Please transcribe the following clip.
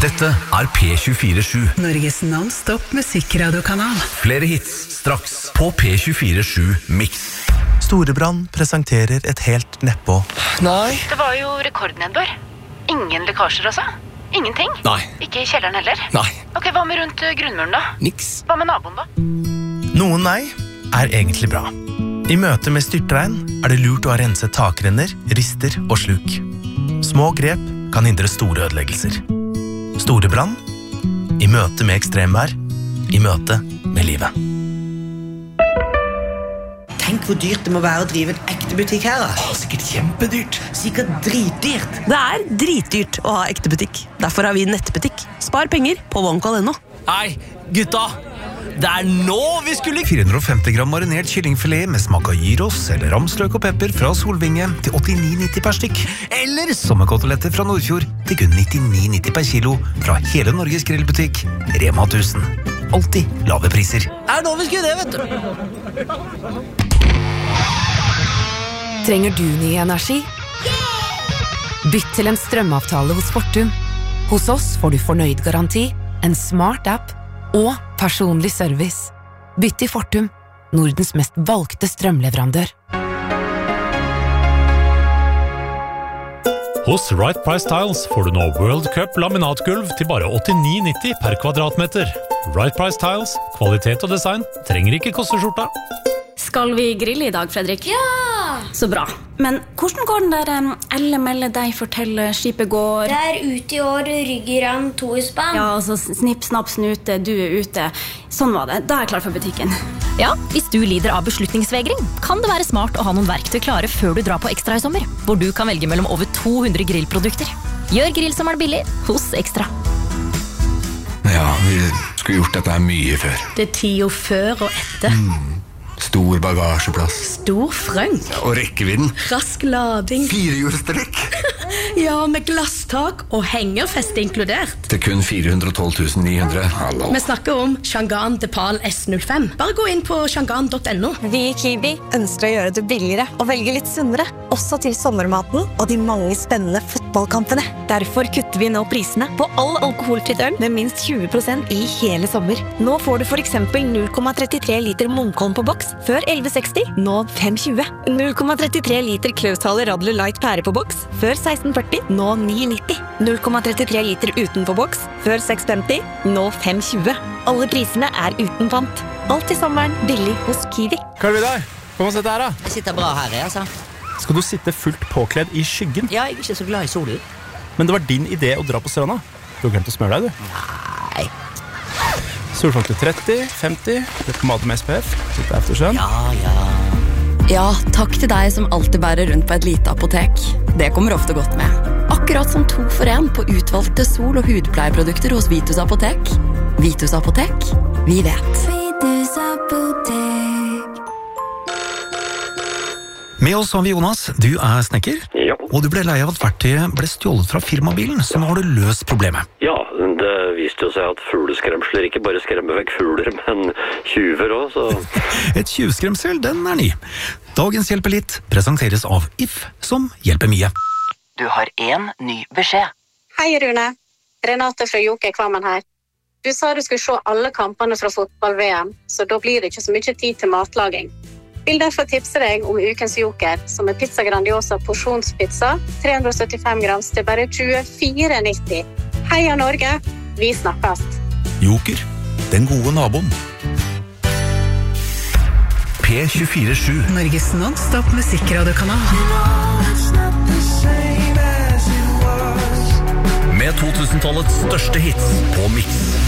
Dette P24-7. Norges non-stop musikkradiokanal. Flere hits straks på P24-7 Mix. Storebrand presenterer et helt nedpå. Nei. Det var jo rekordnedbør. Ingen lekkasjer altså. Ingenting? Nei. Ikke I kjelleren heller? Nei. Ok, hva med rundt grunnmuren da? Niks. Hva med naboen da? Noen nei er egentlig bra. I møte med styrtregn det lurt å ha renset takrenner, rister og sluk. Små grep kan hindre store ødeleggelser. Storebrand I møte med ekstremvær, I møte med livet. Tenk hvor dyrt det må være å drive en ekte butikk her da. Sikkert kjempedyrt. Sikkert dritdyrt. Det dritdyrt å ha ekte butikk. Derfor har vi nettbutikk. Spar penger på OneCall.no. Nei, gutta. Det nå vi skulle... 450 gram marinert kyllingfilet med smak av gyros eller ramsløk og pepper fra Solvinge til 89,90 per stykk. Eller sommerkoteletter fra Nordfjord til kun 99,90 per kilo fra hele Norges grillbutikk Rema 1000. Alltid lave priser. Nå vi skulle det, vet du. Trenger du ny energi? Bytt til en strømavtale hos Fortum. Hos oss får du fornøyd garanti, en smart app og personlig service. Bytt til Fortum, Nordens mest valgte strømleverandør. Hos Right Price Tiles får du nå World Cup laminatgulv til bare 89,90 per kvadratmeter. Right Price Tiles, kvalitet og design, trenger ikke koste skjorta. Skal vi grille I dag, Fredrik? Ja! Så bra. Men hvordan går den der LML deg forteller skipet går? Det ute I år, ryggeran, 2 I spann. Ja, altså snipp, snapp, snute, du ute. Sånn var det. Da jeg klar for butikken. Ja, hvis du lider av beslutningsvegring, kan det være smart å ha noen verktøy klare før du drar på Ekstra I sommer, hvor du kan velge mellom over 200 grillprodukter. Gjør grill som billig hos Ekstra. Ja, vi skulle gjort dette mye før. Det 10 før og etter. Stor bagasjeplass. Stor frøng. Og rekkevidden. Rask lading. 4-hjulstrekk. Ja, med glasstak og hengerfeste inkludert. Til kun 412.900. Hallo. Vi snakker om Shangan Depal S05. Bare gå inn på shangan.no. Vi I Kiwi ønsker å gjøre det billigere og velge litt sunnere, også til sommermaten og de mange spennende fotballkampene. Derfor kutter vi nå prisene på all alkoholfritt øl med minst 20% I hele sommer. Nå får du for eksempel 0,33 liter Munkholm på boks før 11,60, nå 5,20. 0,33 liter Klaushaler Radler Light pære på boks før 16,40, nå 9,90. 0,33 liter uten på boks før 6,50, nå 5,20. Alle prisene uten pant. Alt I sommeren billig hos Kiwi. Karl Vidar, kom og sett her da. Jeg sitter bra her, altså. Skal du sitte fullt påkledd I skyggen? Ja, jeg ikke så glad I solen. Men det var din idé å dra på stranda. Du har glemt å smøre deg, du. Nei. Solfaktor 30, 50, litt pomade med SPF, litt aftersun. Ja, takk til deg som alltid bærer rundt på et lite apotek. Det kommer ofte godt med. Akkurat som 2 for 1 på utvalgte sol- og hudpleieprodukter hos Vitus Apotek. Vitus Apotek, vi vet. Vitus Apotek. Med oss har vi Jonas. Du snekker. Ja. Og du ble lei av at verktøyet ble stjålet fra firmabilen, så nå har du løst problemet. Ja, det viste jo seg at fugleskremsler ikke bare skremmer vekk fugler, men tjuver også, så... Et tjuvskremsel, den ny. Dagens hjelper litt presenteres av If, som hjelper mye. Du har en ny beskjed. Hei Rune, Renate fra Joker Kvammen her. Du sa du skulle se alle kampene fra fotball-VM, så da blir det ikke så mye tid til matlaging. Vil derfor tipse deg om ukens Joker, som Pizza Grandiosa porsjonspizza, 375 grams til bare 24,90. Heia Norge, vi snakkes. Joker, den gode naboen. P24-7. Norges non-stop musikkradiokanal. Med 2000-tallets største hits på Mix.